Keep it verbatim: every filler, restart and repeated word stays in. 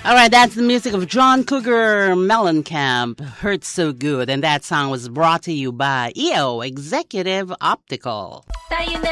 All right, that's the music of John Cougar Mellencamp, Hurts So Good. And that song was brought to you by E O Executive Optical. Tayo na